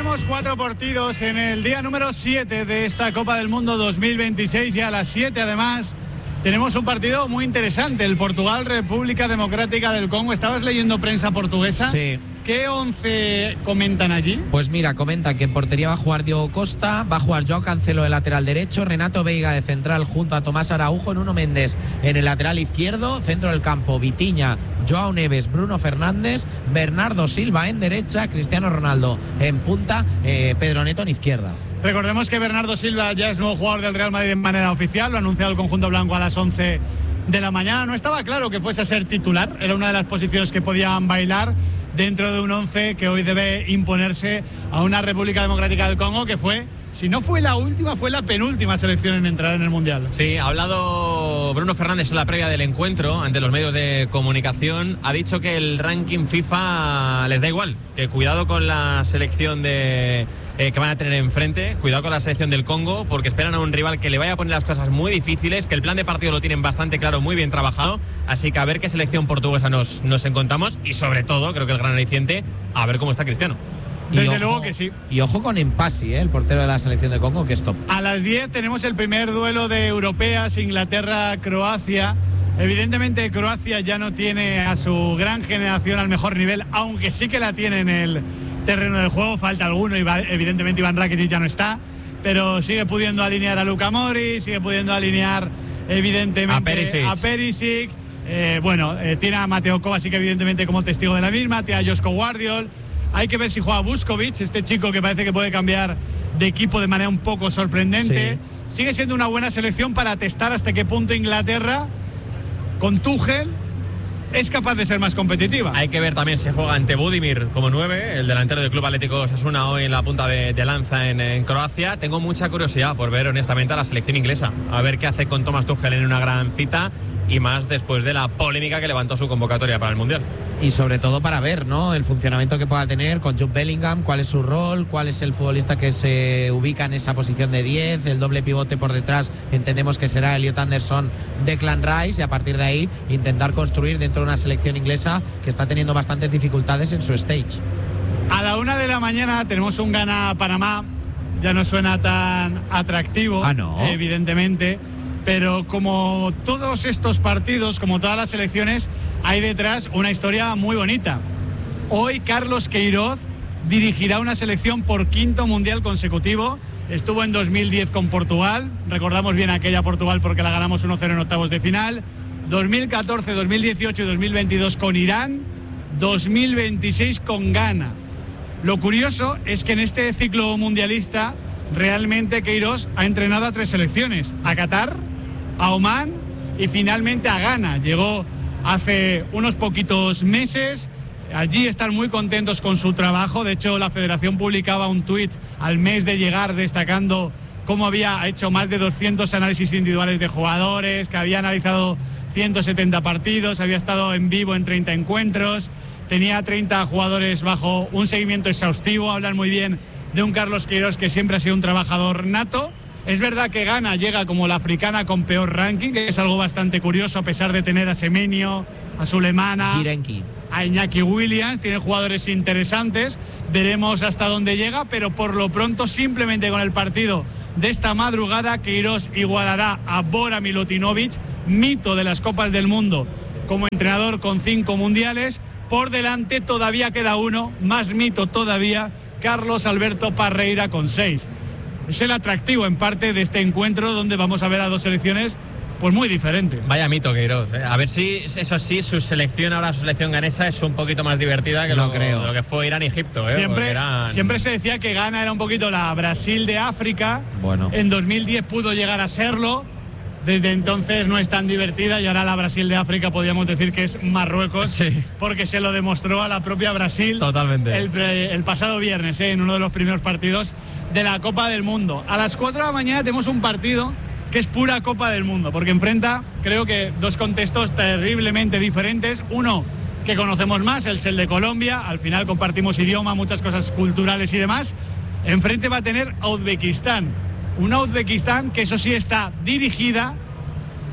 tenemos 4 partidos en el día número 7 de esta Copa del Mundo 2026 y a las 7 además tenemos un partido muy interesante, el Portugal, República Democrática del Congo. ¿Estabas leyendo prensa portuguesa? Sí. ¿Qué 11 comentan allí? Pues mira, comentan que en portería va a jugar Diogo Costa, va a jugar Joao Cancelo de lateral derecho, Renato Veiga de central junto a Tomás Araujo, Nuno Méndez en el lateral izquierdo, centro del campo Vitinha, Joao Neves, Bruno Fernández, Bernardo Silva en derecha, Cristiano Ronaldo en punta, Pedro Neto en izquierda. Recordemos que Bernardo Silva ya es nuevo jugador del Real Madrid de manera oficial, lo ha anunciado el conjunto blanco a las 11 de la mañana. No estaba claro que fuese a ser titular, era una de las posiciones que podían bailar dentro de un 11 que hoy debe imponerse a una República Democrática del Congo que fue, si no fue la última, fue la penúltima selección en entrar en el Mundial. Sí, ha hablado Bruno Fernández en la previa del encuentro ante los medios de comunicación. Ha dicho que el ranking FIFA les da igual, que cuidado con la selección que van a tener enfrente, cuidado con la selección del Congo, porque esperan a un rival que le vaya a poner las cosas muy difíciles, que el plan de partido lo tienen bastante claro, muy bien trabajado, así que a ver qué selección portuguesa nos encontramos y sobre todo, creo que el gran aliciente, a ver cómo está Cristiano. Desde luego que sí. Y ojo con Empasi, el portero de la selección de Congo, que es top. A las 10 tenemos el primer duelo de europeas, Inglaterra-Croacia. Evidentemente Croacia ya no tiene a su gran generación al mejor nivel, aunque sí que la tiene en el terreno del juego, falta alguno, y evidentemente Iván Rakitic ya no está, pero sigue pudiendo alinear a Luka Modric, sigue pudiendo alinear evidentemente a Perisic. Tiene a Mateo Kovacic evidentemente como testigo de la misma, tiene a Josko Guardiol. Hay que ver si juega Vuskovic, este chico que parece que puede cambiar de equipo de manera un poco sorprendente. Sí. Sigue siendo una buena selección para testar hasta qué punto Inglaterra, con Tuchel, es capaz de ser más competitiva. Hay que ver también si juega ante Budimir como 9, el delantero del Club Atlético Osasuna, hoy en la punta de lanza en Croacia. Tengo mucha curiosidad por ver honestamente a la selección inglesa, a ver qué hace con Thomas Tuchel en una gran cita, y más después de la polémica que levantó su convocatoria para el Mundial. Y sobre todo para ver, ¿no?, el funcionamiento que pueda tener con Jude Bellingham, cuál es su rol, cuál es el futbolista que se ubica en esa posición de 10, el doble pivote por detrás entendemos que será Elliot Anderson, Declan Rice, y a partir de ahí intentar construir dentro de una selección inglesa que está teniendo bastantes dificultades en su stage. A la 1 de la mañana tenemos un Ghana-Panamá, ya no suena tan atractivo, evidentemente, pero como todos estos partidos, como todas las selecciones, hay detrás una historia muy bonita. Hoy Carlos Queiroz dirigirá una selección por 5º mundial consecutivo. Estuvo en 2010 con Portugal, recordamos bien aquella Portugal porque la ganamos 1-0 en octavos de final. 2014, 2018 y 2022 con Irán, 2026 con Ghana. Lo curioso es que en este ciclo mundialista realmente Queiroz ha entrenado a 3 selecciones, a Qatar, a Omán y finalmente a Ghana. Llegó hace unos poquitos meses. Allí están muy contentos con su trabajo. De hecho, la federación publicaba un tuit al mes de llegar destacando cómo había hecho más de 200 análisis individuales de jugadores, que había analizado 170 partidos, había estado en vivo en 30 encuentros, tenía 30 jugadores bajo un seguimiento exhaustivo. Hablan muy bien de un Carlos Queiroz que siempre ha sido un trabajador nato. Es verdad que Ghana llega como la africana con peor ranking, que es algo bastante curioso, a pesar de tener a Semenyo, a Sulemana, a Iñaki Williams. Tiene jugadores interesantes, veremos hasta dónde llega, pero por lo pronto, simplemente con el partido de esta madrugada, Queiroz igualará a Bora Milutinovic, mito de las Copas del Mundo, como entrenador con 5 mundiales. Por delante todavía queda uno, más mito todavía, Carlos Alberto Parreira con 6. Es el atractivo en parte de este encuentro, donde vamos a ver a 2 selecciones pues muy diferentes. Vaya mito Queiroz, ¿eh? A ver si, eso sí, su selección ganesa es un poquito más divertida que lo que fue Irán-Egipto, ¿eh? Siempre se decía que Ghana era un poquito la Brasil de África. Bueno. En 2010 pudo llegar a serlo. Desde entonces no es tan divertida, y ahora la Brasil de África podríamos decir que es Marruecos, sí, porque se lo demostró a la propia Brasil. Totalmente. El pasado viernes, en uno de los primeros partidos de la Copa del Mundo. A las 4 de la mañana tenemos un partido que es pura Copa del Mundo, porque enfrenta, creo que, 2 contextos terriblemente diferentes. Uno que conocemos más, el de Colombia, al final compartimos idioma, muchas cosas culturales y demás. Enfrente va a tener a Uzbekistán. Una Uzbekistán que, eso sí, está dirigida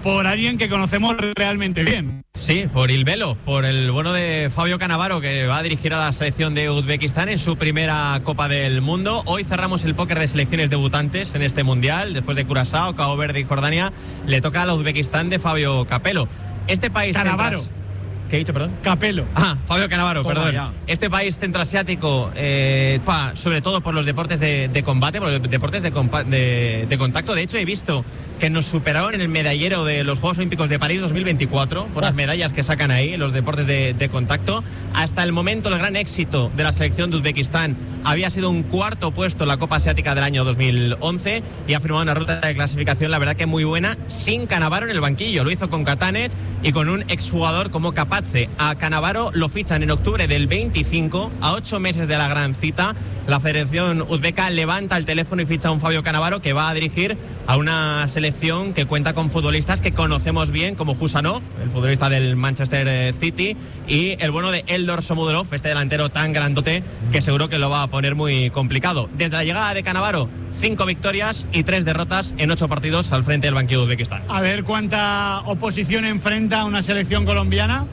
por alguien que conocemos realmente bien. Sí, por Il Velo, por el bueno de Fabio Cannavaro, que va a dirigir a la selección de Uzbekistán en su primera Copa del Mundo. Hoy cerramos el póker de selecciones debutantes en este Mundial. Después de Curazao, Cabo Verde y Jordania, le toca al Uzbekistán de Fabio Capello. Este país... Cannavaro. ¿Qué he dicho, perdón? Capello. Fabio Cannavaro, perdón. Ya. Este país centroasiático, sobre todo por los deportes de combate, por los deportes de contacto. De hecho, he visto que nos superaron en el medallero de los Juegos Olímpicos de París 2024, por las medallas que sacan ahí, los deportes de contacto. Hasta el momento, el gran éxito de la selección de Uzbekistán había sido un cuarto puesto en la Copa Asiática del año 2011 y ha firmado una ruta de clasificación, la verdad que muy buena, sin Cannavaro en el banquillo. Lo hizo con Katanec y con un exjugador como Kapatze. A Cannavaro lo fichan en octubre del 25, a 8 meses de la gran cita. La Federación Uzbeca levanta el teléfono y ficha a un Fabio Cannavaro que va a dirigir a una selección que cuenta con futbolistas que conocemos bien, como Husanov, el futbolista del Manchester City, y el bueno de Eldor Shomurodov, este delantero tan grandote que seguro que lo va a poner muy complicado. Desde la llegada de Cannavaro, 5 victorias y 3 derrotas en 8 partidos al frente del banquillo de Uzbekistán. A ver cuánta oposición enfrenta a una selección colombiana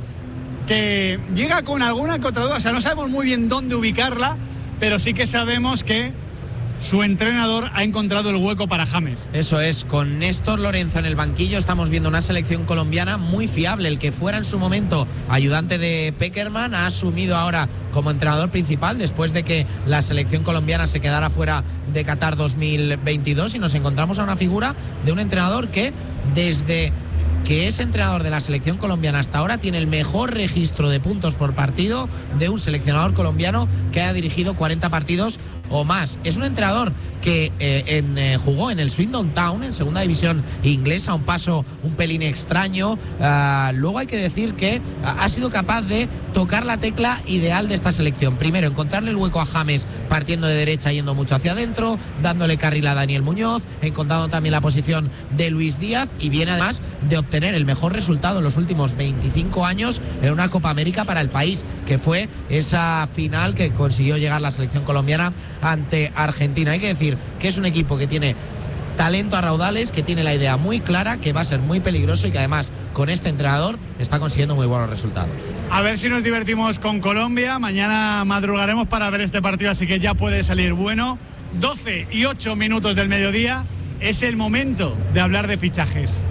que llega con alguna que otra duda. O sea, no sabemos muy bien dónde ubicarla, pero sí que sabemos que su entrenador ha encontrado el hueco para James. Eso es, con Néstor Lorenzo en el banquillo estamos viendo una selección colombiana muy fiable. El que fuera en su momento ayudante de Pekerman ha asumido ahora como entrenador principal después de que la selección colombiana se quedara fuera de Qatar 2022, y nos encontramos a una figura de un entrenador que desde que es entrenador de la selección colombiana hasta ahora tiene el mejor registro de puntos por partido de un seleccionador colombiano que haya dirigido 40 partidos o más. Es un entrenador que jugó en el Swindon Town, en segunda división inglesa, un paso un pelín extraño. Luego hay que decir que ha sido capaz de tocar la tecla ideal de esta selección. Primero, encontrarle el hueco a James partiendo de derecha, yendo mucho hacia adentro, dándole carril a Daniel Muñoz, encontrando también la posición de Luis Díaz, y viene además de obtener el mejor resultado en los últimos 25 años en una Copa América para el país, que fue esa final que consiguió llegar la selección colombiana ante Argentina. Hay que decir que es un equipo que tiene talento a raudales, que tiene la idea muy clara, que va a ser muy peligroso y que además con este entrenador está consiguiendo muy buenos resultados. A ver si nos divertimos con Colombia. Mañana madrugaremos para ver este partido, así que ya puede salir bueno. 12 y 8 minutos del mediodía. Es el momento de hablar de fichajes.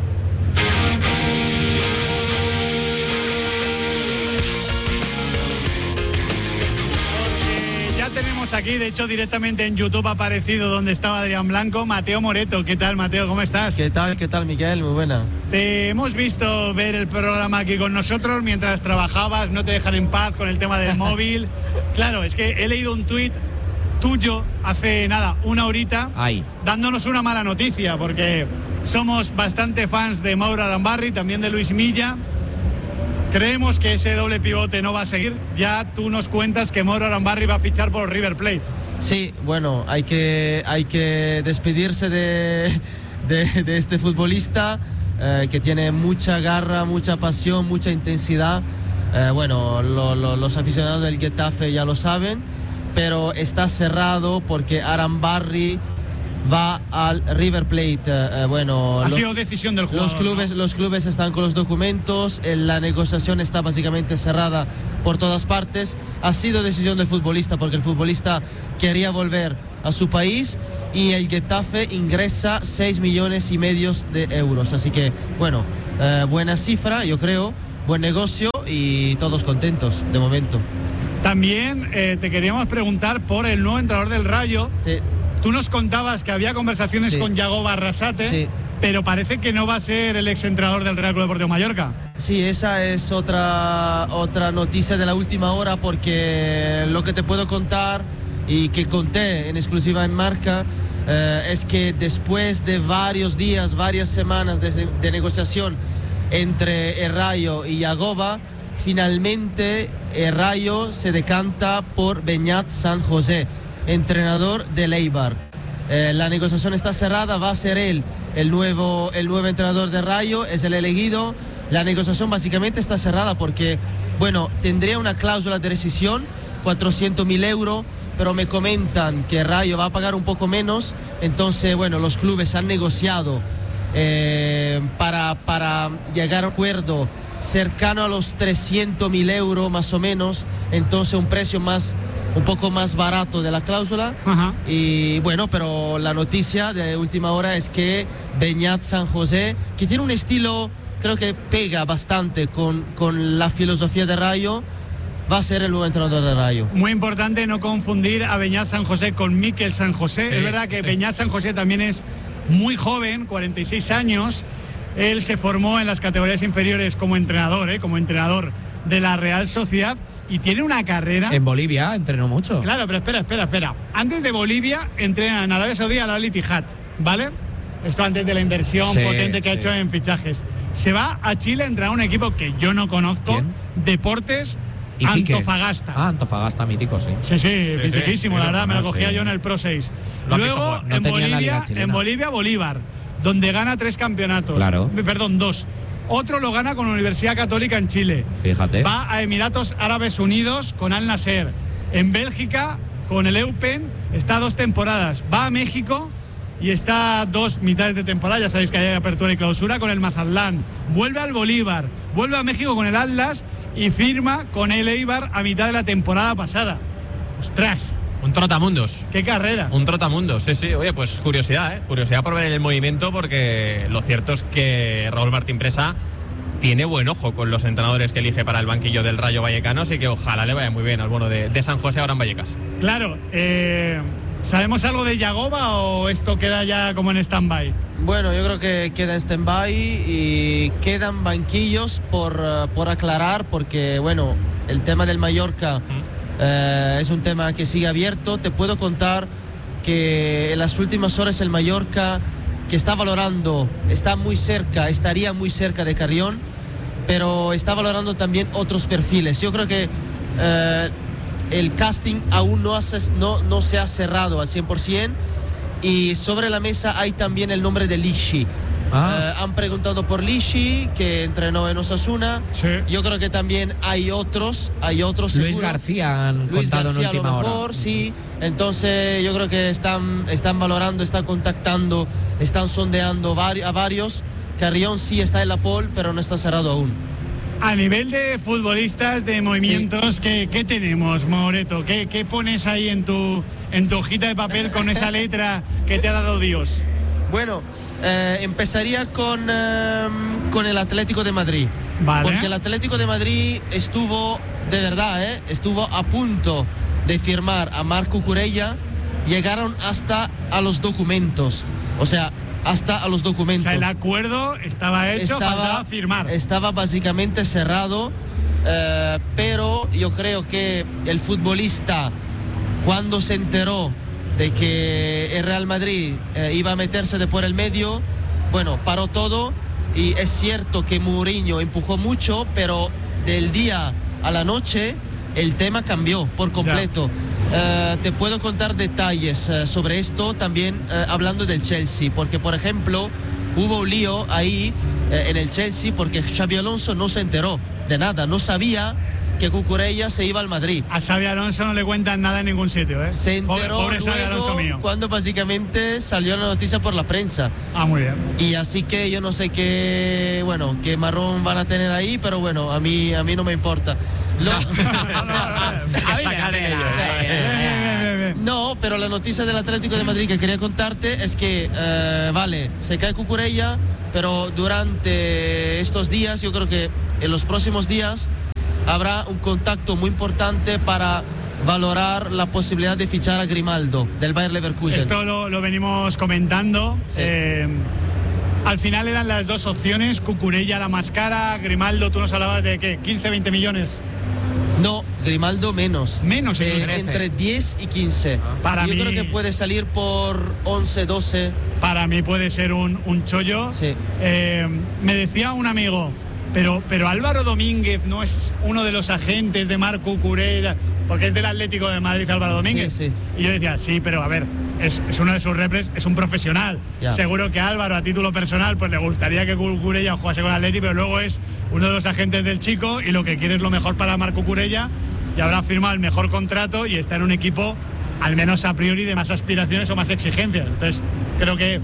Tenemos aquí, de hecho directamente en YouTube ha aparecido donde estaba Adrián Blanco, Mateo Moreto. ¿Qué tal, Mateo? ¿Cómo estás? ¿Qué tal, Miguel? Muy buena. Te hemos visto ver el programa aquí con nosotros mientras trabajabas, no te dejan en paz con el tema del móvil. Claro, es que he leído un tuit tuyo hace nada, una horita, dándonos una mala noticia, porque somos bastante fans de Mauro Arambarri, también de Luis Milla. Creemos que ese doble pivote no va a seguir. Ya tú nos cuentas que Mauro Arambarri va a fichar por River Plate. Sí, bueno, hay que despedirse de este futbolista que tiene mucha garra, mucha pasión, mucha intensidad. Los aficionados del Getafe ya lo saben, pero está cerrado porque Arambarri va al River Plate. Ha sido decisión del jugador. Los clubes están con los documentos, la negociación está básicamente cerrada por todas partes. Ha sido decisión del futbolista porque el futbolista quería volver a su país y el Getafe ingresa 6,5 millones de euros. Así que, buena cifra, yo creo, buen negocio y todos contentos de momento. También te queríamos preguntar por el nuevo entrenador del Rayo. Sí. Tú nos contabas que había conversaciones con Yago Arrasate, pero parece que no va a ser el exentrenador del Real Club Deportivo Mallorca. Sí, esa es otra noticia de la última hora, porque lo que te puedo contar y que conté en exclusiva en Marca es que después de varios días, varias semanas de negociación entre el Rayo y Yagoba, finalmente el Rayo se decanta por Beñat San José, entrenador del Eibar. La negociación está cerrada, va a ser él el nuevo entrenador de Rayo, es el elegido. La negociación básicamente está cerrada porque, tendría una cláusula de rescisión, 400.000 euros, pero me comentan que Rayo va a pagar un poco menos. Entonces, los clubes han negociado para llegar a un acuerdo cercano a los 300.000 euros más o menos, entonces un precio un poco más barato de la cláusula. Ajá. Y bueno, pero la noticia de última hora es que Beñat San José, que tiene un estilo, creo que pega bastante con la filosofía de Rayo, va a ser el nuevo entrenador de Rayo. Muy importante no confundir a Beñat San José con Mikel San José. Es verdad que Beñat San José también es muy joven, 46 años. Él se formó en las categorías inferiores como entrenador de la Real Sociedad y tiene una carrera. En Bolivia entrenó mucho. Claro, pero espera. Antes de Bolivia entrena en Arabia Saudí al Al-Ittihad, ¿vale? Esto antes de la inversión potente que ha hecho en fichajes. Se va a Chile a entrenar a un equipo que yo no conozco. ¿Quién? Deportes Antofagasta. Antofagasta, mítico, sí. Sí, mitiquísimo, la verdad, me lo cogía yo en el Pro 6. Luego, en Bolivia, Bolívar, donde gana 3 campeonatos. Claro. Perdón, 2. Otro lo gana con la Universidad Católica en Chile. Fíjate. Va a Emiratos Árabes Unidos con Al Nasser. En Bélgica, con el Eupen, está 2 temporadas. Va a México y está 2 mitades de temporada. Ya sabéis que hay apertura y clausura con el Mazatlán. Vuelve al Bolívar. Vuelve a México con el Atlas y firma con el Eibar a mitad de la temporada pasada. ¡Ostras! Un trotamundos. ¡Qué carrera! Un trotamundos, sí. Oye, pues curiosidad, Curiosidad por ver el movimiento, porque lo cierto es que Raúl Martín Presa tiene buen ojo con los entrenadores que elige para el banquillo del Rayo Vallecano, así que ojalá le vaya muy bien al bueno de San José ahora en Vallecas. Claro, ¿sabemos algo de Yagoba o esto queda ya como en stand-by? Bueno, yo creo que queda en stand-by y quedan banquillos por aclarar, porque bueno, el tema del Mallorca es un tema que sigue abierto. Te puedo contar que en las últimas horas el Mallorca, que está valorando, estaría muy cerca de Carrión, pero está valorando también otros perfiles. Yo creo que el casting aún no se ha cerrado al 100%, y sobre la mesa hay también el nombre de Lishi. Han preguntado por Lishi, que entrenó en Osasuna. Sí. Yo creo que también hay otros Luis seguro. García han Luis contado García, en última a lo mejor, hora. sí. Entonces yo creo que están valorando, están contactando, están sondeando a varios. Carrión sí está en la pole, pero no está cerrado aún. A nivel de futbolistas, de movimientos, ¿qué tenemos, Moreto? ¿Qué pones ahí en tu hojita de papel con esa letra que te ha dado Dios? Bueno, empezaría con el Atlético de Madrid. Vale. Porque el Atlético de Madrid estuvo a punto de firmar a Marco Cucurella. Llegaron hasta a los documentos. O sea, el acuerdo estaba hecho, faltaba firmar. Estaba básicamente cerrado, pero yo creo que el futbolista, cuando se enteró de que el Real Madrid iba a meterse de por el medio, bueno, paró todo. Y es cierto que Mourinho empujó mucho, pero del día a la noche el tema cambió por completo. Te puedo contar detalles sobre esto también, hablando del Chelsea, porque por ejemplo hubo un lío ahí en el Chelsea, porque Xabi Alonso no se enteró de nada, no sabía que Cucurella se iba al Madrid. A Xabi Alonso no le cuentan nada en ningún sitio, ¿eh? Se enteró pobre Xabi Alonso mío. Cuando básicamente salió la noticia por la prensa. Muy bien. Y así que yo no sé qué marrón van a tener ahí, pero bueno, a mí no me importa. No, pero la noticia del Atlético de Madrid que quería contarte es que, se cae Cucurella, pero durante estos días, yo creo que en los próximos días, habrá un contacto muy importante para valorar la posibilidad de fichar a Grimaldo del Bayer Leverkusen. Esto lo venimos comentando. Sí. Al final eran las dos opciones, Cucurella la más cara, Grimaldo, tú nos hablabas de ¿qué? 15, 20 millones. No, Grimaldo menos. Menos, entre 10 y 15. Yo creo que puede salir por 11, 12. Para mí puede ser un chollo. Sí. Me decía un amigo, pero Álvaro Domínguez no es uno de los agentes de Marco Cucurella, porque es del Atlético de Madrid Álvaro Domínguez. Sí. Y yo decía, sí, pero a ver, es uno de sus repres, es un profesional. Ya. Seguro que Álvaro, a título personal, pues le gustaría que Cucurella jugase con el Atleti, pero luego es uno de los agentes del chico y lo que quiere es lo mejor para Marco Cucurella, y habrá firmado el mejor contrato y está en un equipo, al menos a priori, de más aspiraciones o más exigencias. Entonces, creo que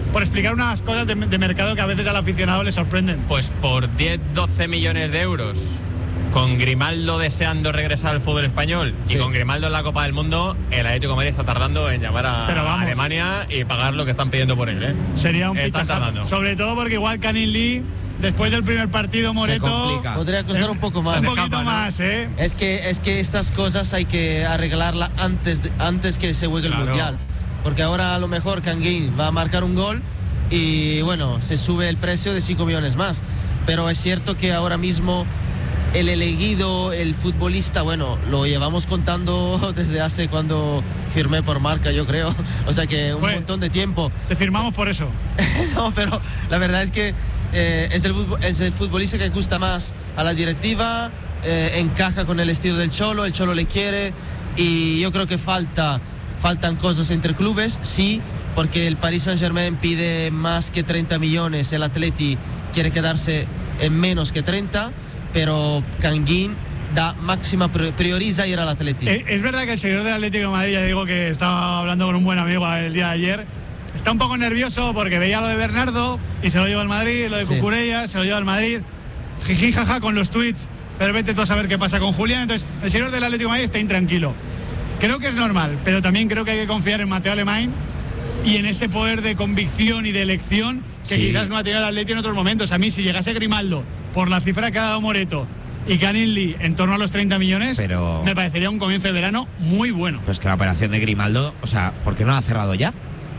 por explicar unas cosas de mercado que a veces al aficionado le sorprenden. Pues por 10-12 millones de euros, con Grimaldo deseando regresar al fútbol español y con Grimaldo en la Copa del Mundo, el Atlético de Madrid está tardando en llamar a Alemania y pagar lo que están pidiendo por él. Sería un fichaje, sobre todo porque igual Canning Lee, después del primer partido, Moreto podría costar un poco más. Un poquito más, ¿eh? Es que estas cosas hay que arreglarlas antes que se juegue el Mundial. Porque ahora a lo mejor Canguín va a marcar un gol y bueno, se sube el precio de 5 millones más. Pero es cierto que ahora mismo el elegido, el futbolista, bueno, lo llevamos contando desde hace cuando firmé por Marca, yo creo. O sea que un montón de tiempo. Te firmamos por eso. No, pero la verdad es que es el futbolista que gusta más a la directiva, encaja con el estilo del Cholo, el Cholo le quiere y yo creo que faltan cosas entre clubes, sí, porque el Paris Saint-Germain pide más que 30 millones, el Atleti quiere quedarse en menos que 30, pero Canguín prioriza ir al Atleti. Es verdad que el seguidor del Atlético de Madrid, ya digo que estaba hablando con un buen amigo el día de ayer, está un poco nervioso porque veía lo de Bernardo y se lo lleva al Madrid, lo de Cucurella se lo lleva al Madrid, jiji jaja con los tweets, pero vete tú a saber qué pasa con Julián. Entonces el seguidor del Atlético de Madrid está intranquilo. Creo que es normal, pero también creo que hay que confiar en Mateo Alemany y en ese poder de convicción y de elección que quizás no ha tenido el Atleti en otros momentos. A mí, si llegase Grimaldo por la cifra que ha dado Moreto y Canning Lee en torno a los 30 millones, me parecería un comienzo de verano muy bueno. Pues que la operación de Grimaldo, o sea, ¿por qué no la ha cerrado ya?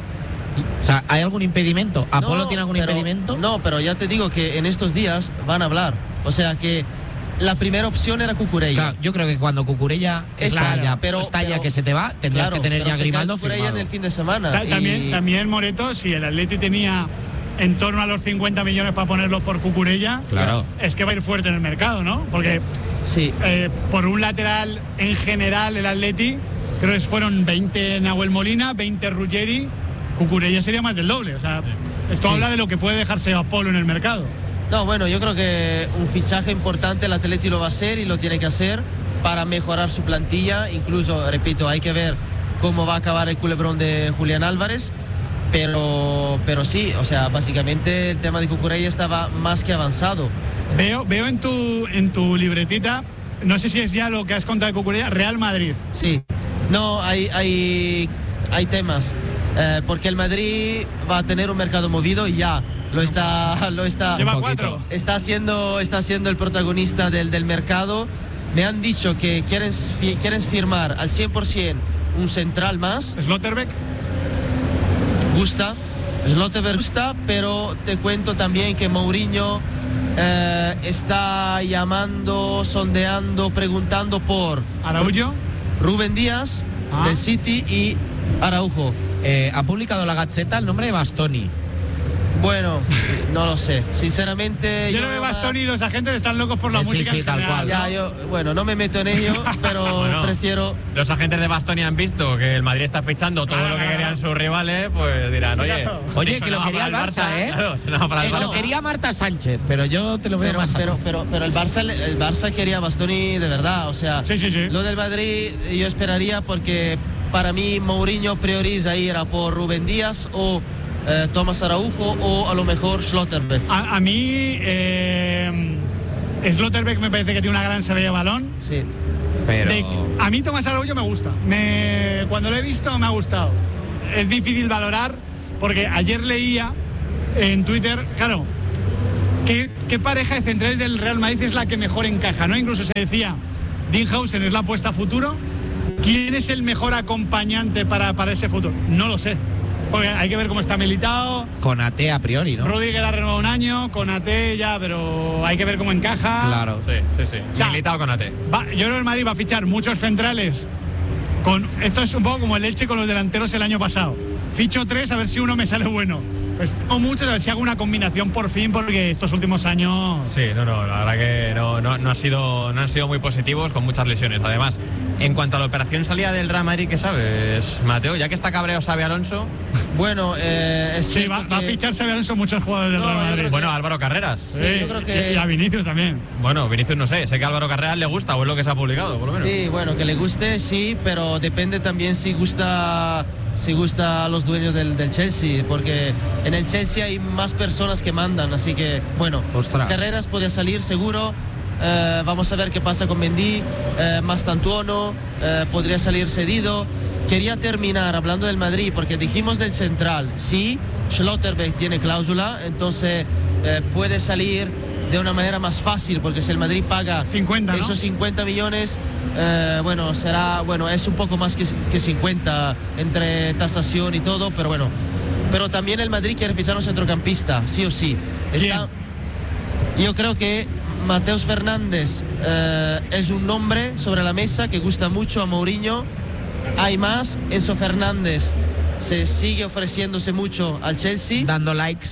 O sea, ¿hay algún impedimento? ¿Apolo tiene algún impedimento? No, pero ya te digo que en estos días van a hablar. O sea que la primera opción era Cucurella. Claro, yo creo que cuando Cucurella está ya que se te va, tendrás que tener ya Grimaldo firmado. En el fin de semana. También Moreto, si el Atleti tenía en torno a los 50 millones para ponerlos por Cucurella, es que va a ir fuerte en el mercado, ¿no? Porque por un lateral en general el Atleti, creo que fueron 20 Nahuel Molina, 20 Ruggeri, Cucurella sería más del doble. O sea, esto habla de lo que puede dejarse Apolo en el mercado. No, bueno, yo creo que un fichaje importante el Atleti lo va a hacer y lo tiene que hacer para mejorar su plantilla. Incluso, repito, hay que ver cómo va a acabar el culebrón de Julián Álvarez. Pero sí, o sea, básicamente el tema de Cucurella estaba más que avanzado. Veo en tu libretita, no sé si es ya lo que has contado de Cucurella, Real Madrid. Sí, no, hay temas. Porque el Madrid va a tener un mercado movido y ya lo está. Lleva 4. Está siendo el protagonista del mercado. Me han dicho que quieren firmar al 100% un central más. Slotterbeck gusta, pero te cuento también que Mourinho está llamando, sondeando, preguntando por Araujo, Rubén Díaz del City y Araujo. Ha publicado la Gazzetta el nombre de Bastoni. Bueno, no lo sé. Sinceramente. Yo no veo Bastoni y los agentes están locos por la música. Sí, tal cual. Bueno, no me meto en ello, pero prefiero. Los agentes de Bastoni han visto que el Madrid está fichando todo lo que querían sus rivales, pues dirán, oye, que lo quería el Barça, ¿eh? Claro, lo quería Marta Sánchez, pero yo te lo veo más. Pero el Barça quería a Bastoni de verdad, o sea. Sí. Lo del Madrid yo esperaría porque para mí Mourinho prioriza ir a por Rubén Díaz o Tomás Araujo o a lo mejor Slotterbeck. A mí Slotterbeck me parece que tiene una gran salida de balón. Sí. Pero a mí Tomás Araujo me gusta. Cuando lo he visto me ha gustado. Es difícil valorar porque ayer leía en Twitter, claro, ¿qué pareja de centrales del Real Madrid es la que mejor encaja, ¿no? Incluso se decía, Dinhausen es la apuesta a futuro. ¿Quién es el mejor acompañante para ese futuro? No lo sé. Porque hay que ver cómo está Militao. Konaté a priori, ¿no? Rudiger ha renovado un año, Konaté ya, pero hay que ver cómo encaja. Claro. Sí. O sea, Militao, Konaté. Yo creo que el Madrid va a fichar muchos centrales. Esto es un poco como el Elche con los delanteros el año pasado. Ficho 3 a ver si uno me sale bueno. Pues o muchos, a ver si hago una combinación por fin, porque estos últimos años. Sí, la verdad que no han sido muy positivos, con muchas lesiones. Además, En cuanto a la operación salida del Real Madrid, ¿qué sabes, Mateo? Ya que está cabreado Xabi Alonso. Bueno, sí, va a fichar Xabi Alonso muchos jugadores del Real Madrid. Bueno, Álvaro Carreras. Sí, yo creo que... y a Vinicius también. Bueno, Vinicius no sé que a Álvaro Carreras le gusta, o es lo que se ha publicado, por lo menos. Sí, bueno, que le guste, sí, pero depende también si gusta a los dueños del Chelsea, porque en el Chelsea hay más personas que mandan, así que, bueno, Carreras podría salir seguro. Vamos a ver qué pasa con Mendy, Mastantuono, podría salir cedido. Quería terminar hablando del Madrid, porque dijimos del central, sí, Schlotterbeck tiene cláusula, entonces puede salir de una manera más fácil, porque si el Madrid paga 50, esos 50 millones, es un poco más que 50 entre tasación y todo, pero bueno. Pero también el Madrid quiere fichar un centrocampista, sí o sí. Yo creo que Mateus Fernández es un nombre sobre la mesa que gusta mucho a Mourinho. Hay más, Enzo Fernández se sigue ofreciéndose mucho al Chelsea. Dando likes.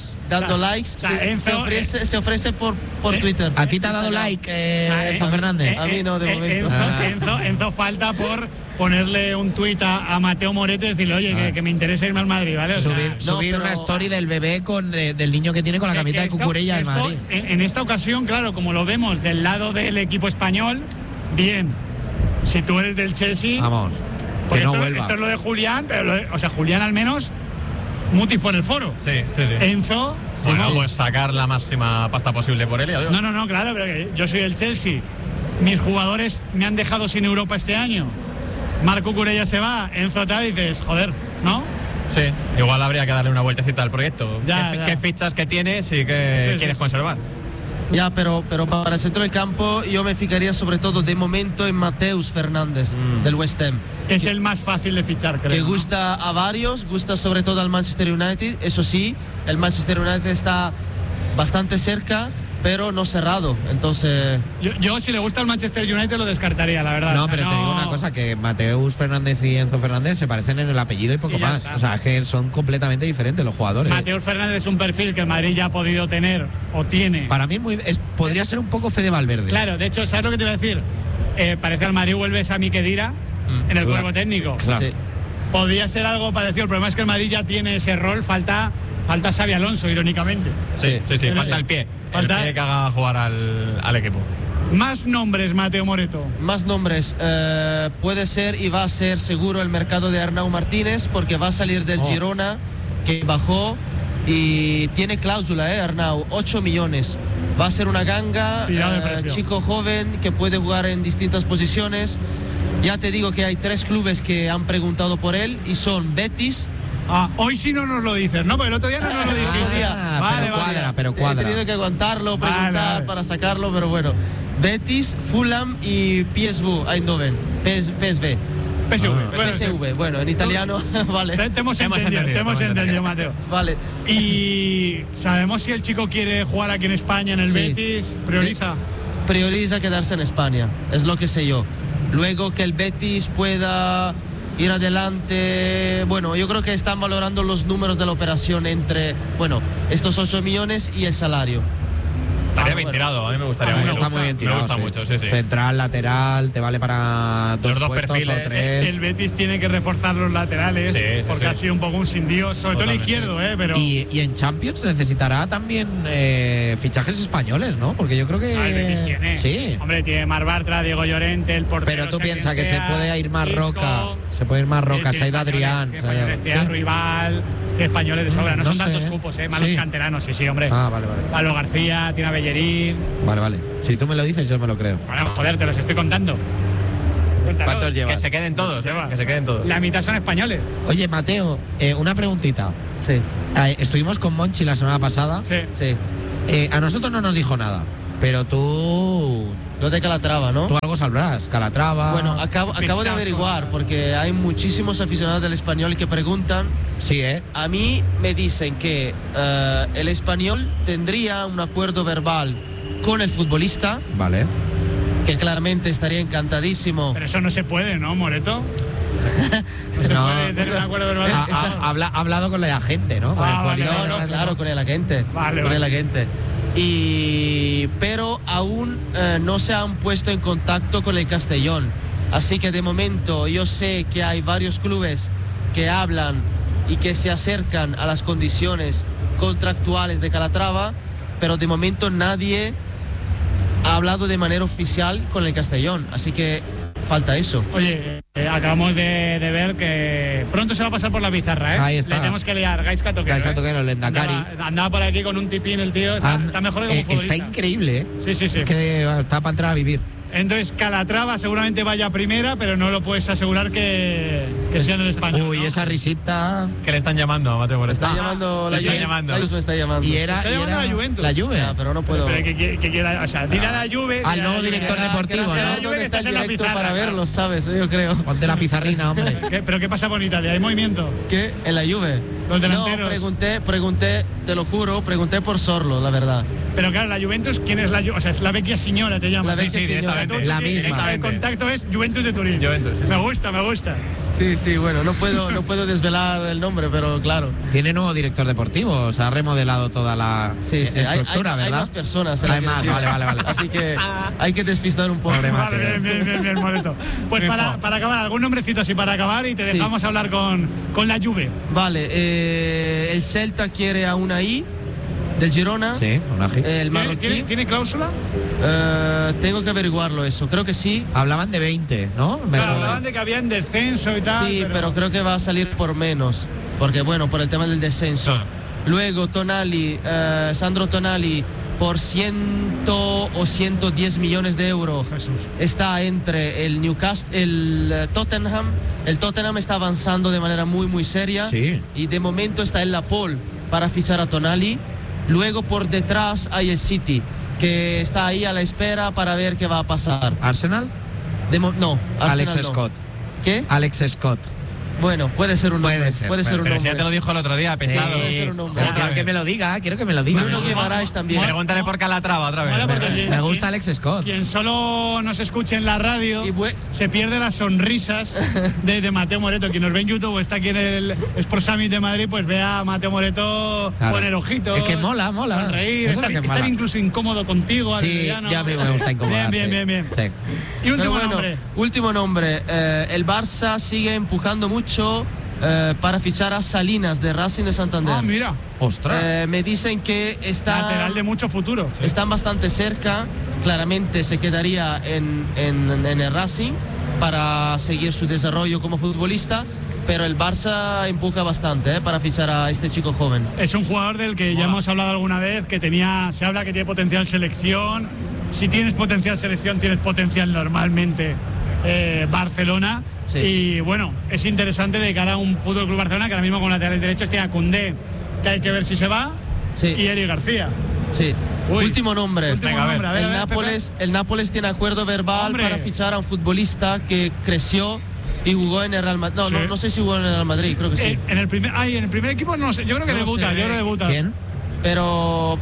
Se ofrece por Twitter. ¿A ti te ha dado like Enzo Fernández? A mí no, de momento. Enzo falta por ponerle un tuit a Mateo Moreto y decirle, oye, que me interesa irme al Madrid, ¿vale? Subir una story del bebé del niño que tiene con la camiseta de Cucurella del Madrid. En esta ocasión, claro, como lo vemos del lado del equipo español, bien. Si tú eres del Chelsea... Vamos. Que no vuelva. Esto es lo de Julián, pero Julián al menos mutis por el foro. Sí. Enzo... Pues sacar la máxima pasta posible por él. No, claro, pero yo soy el Chelsea. Mis jugadores me han dejado sin Europa este año. Marco Cucurella se va, Enzo tal, y dices, joder, ¿no? Sí, igual habría que darle una vueltecita al proyecto. ¿Qué fichas que tienes y que quieres conservar? Ya, pero para el centro del campo yo me fijaría sobre todo de momento en Mateus Fernández del West Ham. Que es el más fácil de fichar, creo. Que gusta a varios, gusta sobre todo al Manchester United. Eso sí, el Manchester United está bastante cerca, pero no cerrado. Entonces... Yo si le gusta el Manchester United lo descartaría, la verdad. No, pero te digo una cosa, que Mateus Fernández y Enzo Fernández se parecen en el apellido y poco más. O sea, es que son completamente diferentes los jugadores. Mateus Fernández es un perfil que el Madrid ya ha podido tener o tiene. Para mí podría ser un poco Fede Valverde. Claro, de hecho, ¿sabes lo que te iba a decir? Parece al Madrid vuelve Sami Khedira en el cuerpo técnico. Claro. Sí. Podría ser algo parecido. El problema es que el Madrid ya tiene ese rol, falta Xabi Alonso, irónicamente. Sí, falta el pie. El pie que haga jugar al equipo. Más nombres, Mateo Moreto. Más nombres. Puede ser y va a ser seguro el mercado de Arnau Martínez, porque va a salir del Girona, que bajó y tiene cláusula, Arnau, 8 millones. Va a ser una ganga, chico joven que puede jugar en distintas posiciones. Ya te digo que hay 3 clubes que han preguntado por él y son Betis. Hoy sí no nos lo dices, ¿no? Porque el otro día no nos lo dijiste. Vale. Pero cuadra. He tenido que aguantarlo, preguntar para sacarlo, pero bueno. Betis, Fulham y PSV Eindhoven. PSV. Bueno, en italiano, vale. Te hemos entendido, Mateo. Vale. Y sabemos si el chico quiere jugar aquí en España, en el Betis. Prioriza quedarse en España, es lo que sé yo. Luego que el Betis pueda ir adelante, bueno, yo creo que están valorando los números de la operación entre, estos 8 millones y el salario. Estaría bien tirado, a mí me gustaría mucho. Está muy bien tirado. Me gusta mucho, sí. Central, lateral, te vale para dos perfiles o 3. El Betis tiene que reforzar los laterales, porque ha sido un poco un sin Dios, sobre todo el izquierdo, pero... Y en Champions necesitará también fichajes españoles, ¿no? Porque yo creo que... El Betis tiene. Sí. Hombre, tiene Mar Bartra, Diego Llorente, el portero... Pero tú piensas que se puede ir más Roca, Said Adrián... Rival... Que españoles de sobra, no son tantos cupos, malos canteranos, sí, hombre. Vale. Pablo García, tiene a Bellerín. Vale. Si tú me lo dices, yo me lo creo. Bueno, joder, te los estoy contando. ¿Cuántos llevas? Que se queden todos, que se queden todos. La mitad son españoles. Oye, Mateo, una preguntita. Sí. Estuvimos con Monchi la semana pasada. Sí. A nosotros no nos dijo nada, pero tú... No de Calatrava, ¿no? Tú algo sabrás, Calatrava... Bueno, acabo de averiguar, porque hay muchísimos aficionados del Español que preguntan. Sí, A mí me dicen que el Español tendría un acuerdo verbal con el futbolista. Vale. Que claramente estaría encantadísimo. Pero eso no se puede, ¿no, Moreto? No se puede tener un acuerdo verbal. Ha hablado con el agente, ¿no? Claro, con el agente. Con el agente. Pero aún no se han puesto en contacto con el Castellón. Así que de momento yo sé que hay varios clubes que hablan y que se acercan a las condiciones contractuales de Calatrava, pero de momento nadie ha hablado de manera oficial con el Castellón, así que falta eso. Oye, acabamos de ver que pronto se va a pasar por la pizarra, ¿eh? Ahí está. Le tenemos que liar, Gaizka Toquero. Gaizka Toquero, el Endacari. Andaba por aquí con un tipín el tío, está mejor que como futbolista. Está increíble, ¿eh? Sí. Es que está para entrar a vivir. Entonces Calatrava seguramente vaya a primera, pero no lo puedes asegurar que sea en el español. Uy, ¿no? Esa risita. Que le están llamando a Mateo Moreto. Está llamando la Juventus. Me está llamando. Y era la Juventus. La Juve. Ya, pero no puedo. Pero que quiera, o sea, dile a la Juve. Al nuevo director deportivo, ¿no? ¿Dónde está el directo pizarra, para verlo, sabes? Yo creo. Ponte la pizarrina, hombre. ¿Pero qué pasa con Italia? ¿Hay movimiento? ¿Qué? ¿En la Juve? Los delanteros. No, pregunté, te lo juro, pregunté por Sorlo, la verdad. Pero claro, la Juventus, ¿quién es la Juventus? O sea, es la vecchia signora, te llamas. La vecchia signora. La misma. El contacto es Juventus de Turín. Juventus, sí. Me gusta. Sí, bueno, no puedo desvelar el nombre, pero claro. Tiene nuevo director deportivo, o sea, ha remodelado toda la estructura, hay ¿verdad? Más personas. Hay más, vale. Así que hay que despistar un poco. Vale, bien, Moreto. Pues para acabar, algún nombrecito así para acabar y te dejamos hablar con la Juve. Vale, el Celta quiere a Unai del Girona. Sí, Unai. El marroquí. ¿Tiene cláusula? Tengo que averiguarlo eso, creo que sí. Hablaban de 20, ¿no? Claro, hablaban de que había en descenso y tal. Sí, pero creo que va a salir por menos, porque bueno, por el tema del descenso. Claro. Luego Tonali, Sandro Tonali, por 100 o 110 millones de euros. Jesús. Está entre el Newcastle, el Tottenham. El Tottenham está avanzando de manera muy seria. Sí. Y de momento está en la pole para fichar a Tonali. Luego por detrás hay el City, que está ahí a la espera para ver qué va a pasar. ¿Arsenal? No, Arsenal Alex no. Scott. ¿Qué? Alex Scott. Bueno, puede ser un nombre. Puede ser un Pero nombre. si ya te lo dijo el otro día, pesado. Puede ser un nombre. Pero quiero que me lo diga. Bruno Guimaraes también. Pregúntale por Calatrava otra vez. Mola porque Me gusta Alex Scott. Quien solo nos escuche en la radio se pierde las sonrisas de Mateo Moreto. Quien nos ve en YouTube o está aquí en el Sport Summit de Madrid, pues ve a Mateo Moreto poner ojitos. Es que mola. Sonreír, estar incluso incómodo contigo. Sí, ya me gusta incomodar. Bien. Sí. Y último nombre. El Barça sigue empujando mucho para fichar a Salinas de Racing de Santander. Ah, mira. Ostras. Me dicen que está lateral de mucho futuro. Sí. Están bastante cerca. Claramente se quedaría en el Racing para seguir su desarrollo como futbolista, pero el Barça empuja bastante para fichar a este chico joven. Es un jugador del que ya hemos hablado alguna vez, que se habla que tiene potencial selección. Si tienes potencial selección, tienes potencial normalmente Barcelona. Sí. Y bueno, es interesante de cara a un Fútbol Club Barcelona que ahora mismo con laterales derechos tiene a Koundé, que hay que ver si se va, y Eric García. Sí. Último nombre. A ver, el Nápoles tiene acuerdo verbal para fichar a un futbolista que creció y jugó en el Real Madrid. No sé si jugó en el Real Madrid, creo que sí. En el primer equipo no sé, yo creo que debuta. ¿Quién? Pero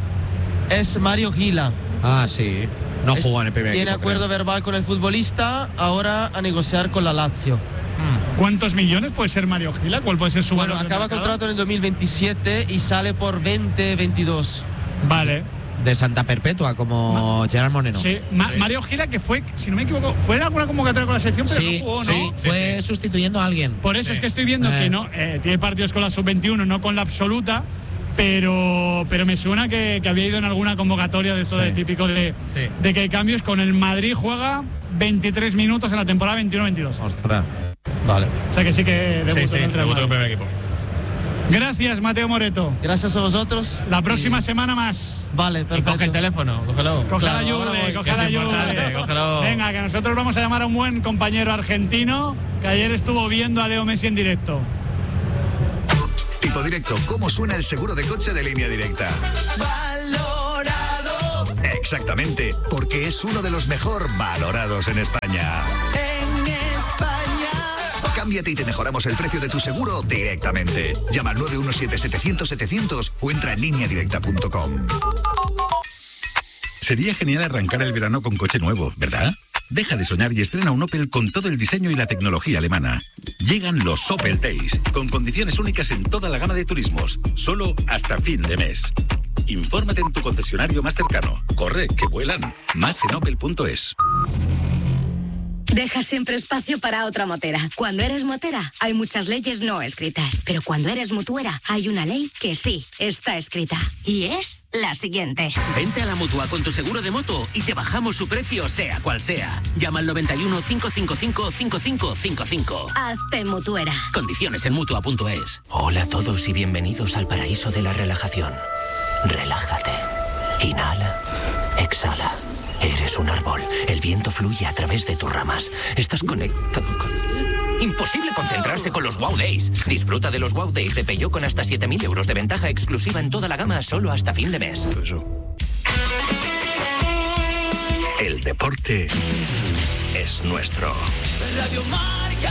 es Mario Gila. Ah, sí. No jugó en el primer Tiene equipo, acuerdo verbal con el futbolista, ahora a negociar con la Lazio. ¿Cuántos millones puede ser Mario Gila? ¿Cuál puede ser su valor? Bueno, acaba contrato en el 2027 y sale por 20-22. Vale. De Santa Perpetua, como Gerard Moreno. Sí, Mario Gila, que fue, si no me equivoco, fue en alguna convocatoria con la selección, pero no jugó, ¿no? Sí, fue sustituyendo a alguien. Por eso es que estoy viendo que no tiene partidos con la sub-21, no con la absoluta. Pero me suena que había ido en alguna convocatoria de esto de típico de que hay cambios. Con el Madrid juega 23 minutos en la temporada 21-22. Ostras. Vale. O sea que sí que debutó en el primer equipo. Gracias, Mateo Moreto. Gracias a vosotros. La próxima semana más. Vale, perfecto. Y coge el teléfono, cógelo. Coge la Juve. Cógelo. Venga, que nosotros vamos a llamar a un buen compañero argentino que ayer estuvo viendo a Leo Messi en directo. Tipo Directo, ¿cómo suena el seguro de coche de Línea Directa? Valorado. Exactamente, porque es uno de los mejor valorados en España. En España. Cámbiate y te mejoramos el precio de tu seguro directamente. Llama al 917-700-700 o entra en lineadirecta.com. Sería genial arrancar el verano con coche nuevo, ¿verdad? Deja de soñar y estrena un Opel con todo el diseño y la tecnología alemana. Llegan los Opel Days, con condiciones únicas en toda la gama de turismos, solo hasta fin de mes. Infórmate en tu concesionario más cercano. Corre, que vuelan. Más en opel.es. Deja siempre espacio para otra motera. Cuando eres motera, hay muchas leyes no escritas. Pero cuando eres mutuera, hay una ley que sí está escrita. Y es la siguiente. Vente a la Mutua con tu seguro de moto y te bajamos su precio, sea cual sea. Llama al 91 555 5555. Hazte mutuera. Condiciones en Mutua.es. Hola a todos y bienvenidos al paraíso de la relajación. Relájate. Inhala. Exhala. Eres un árbol. El viento fluye a través de tus ramas. Estás conectado con... Imposible concentrarse con los Wow Days. Disfruta de los Wow Days de Peugeot con hasta 7.000 euros de ventaja exclusiva en toda la gama solo hasta fin de mes. El deporte es nuestro. Radio Marca.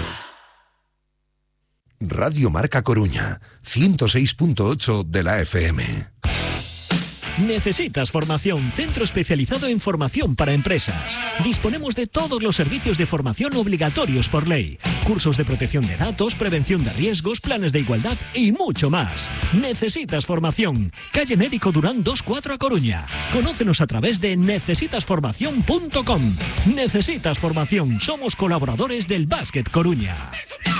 Radio Marca Coruña, 106.8 de la FM. ¿Necesitas formación? Centro especializado en formación para empresas. Disponemos de todos los servicios de formación obligatorios por ley. Cursos de protección de datos, prevención de riesgos, planes de igualdad y mucho más. ¿Necesitas formación? Calle Médico Durán 24 a Coruña. Conócenos a través de necesitasformación.com. Necesitas formación. Somos colaboradores del Básquet Coruña.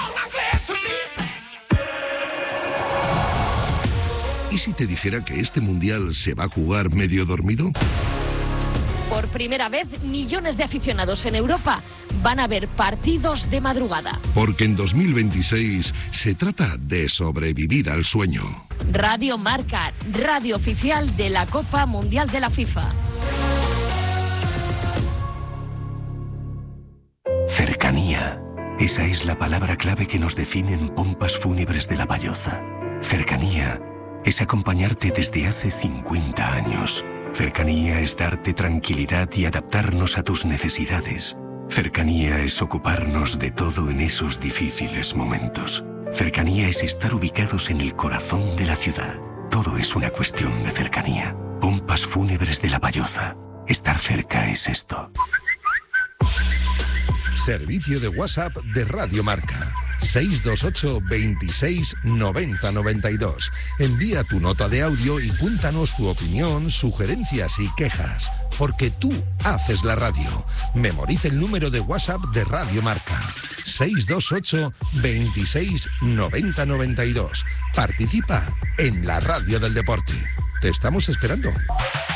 ¿Y si te dijera que este mundial se va a jugar medio dormido? Por primera vez, millones de aficionados en Europa van a ver partidos de madrugada. Porque en 2026 se trata de sobrevivir al sueño. Radio Marca, radio oficial de la Copa Mundial de la FIFA. Cercanía. Esa es la palabra clave que nos define en Pompas Fúnebres de La Bayoza. Cercanía es acompañarte desde hace 50 años. Cercanía es darte tranquilidad y adaptarnos a tus necesidades. Cercanía es ocuparnos de todo en esos difíciles momentos. Cercanía es estar ubicados en el corazón de la ciudad. Todo es una cuestión de cercanía. Pompas Fúnebres de La Bayoza. Estar cerca es esto. Servicio de WhatsApp de Radio Marca. 628 26 90 92. Envía tu nota de audio y cuéntanos tu opinión, sugerencias y quejas. Porque tú haces la radio. Memoriza el número de WhatsApp de Radio Marca. 628 26 90 92. Participa en la radio del deporte. Te estamos esperando.